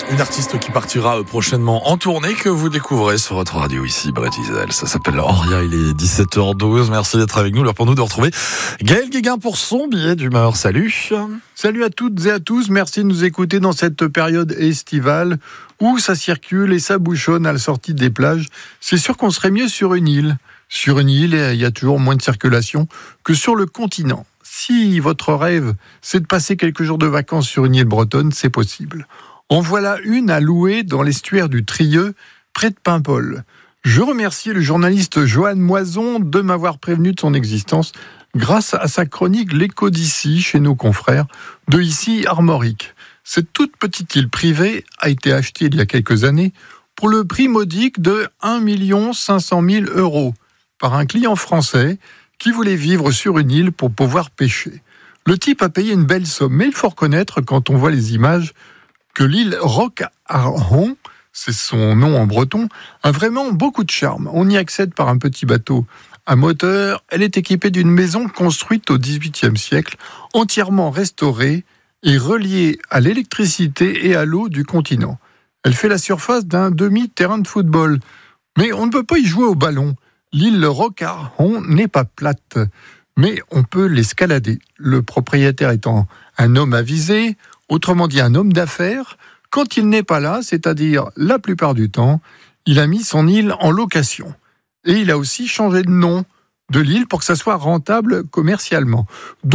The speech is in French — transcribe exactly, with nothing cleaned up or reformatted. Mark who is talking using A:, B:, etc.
A: Une artiste qui partira prochainement en tournée que vous découvrez sur votre radio ici, Bret Diesel. Ça s'appelle Oria, il est dix-sept heures douze. Merci d'être avec nous. L'heure pour nous de retrouver Gaël Guéguin pour son billet d'humeur. Salut.
B: Salut à toutes et à tous. Merci de nous écouter dans cette période estivale où ça circule et ça bouchonne à la sortie des plages. C'est sûr qu'on serait mieux sur une île. Sur une île, il y a toujours moins de circulation que sur le continent. Si votre rêve, c'est de passer quelques jours de vacances sur une île bretonne, c'est possible. En voilà une à louer dans l'estuaire du Trieux, près de Paimpol. Je remercie le journaliste Johan Moison de m'avoir prévenu de son existence grâce à sa chronique L'écho d'ici, chez nos confrères, de ici Armorique. Cette toute petite île privée a été achetée il y a quelques années pour le prix modique de un million cinq cent mille euros par un client français qui voulait vivre sur une île pour pouvoir pêcher. Le type a payé une belle somme, mais il faut reconnaître, quand on voit les images, que l'île Roc-Arron, c'est son nom en breton, a vraiment beaucoup de charme. On y accède par un petit bateau à moteur. Elle est équipée d'une maison construite au dix-huitième siècle, entièrement restaurée et reliée à l'électricité et à l'eau du continent. Elle fait la surface d'un demi-terrain de football. Mais on ne peut pas y jouer au ballon. L'île Roc-Arron n'est pas plate, mais on peut l'escalader. Le propriétaire étant un homme avisé, autrement dit un homme d'affaires, quand il n'est pas là, c'est-à-dire la plupart du temps, il a mis son île en location. Et il a aussi changé de nom de l'île pour que ça soit rentable commercialement.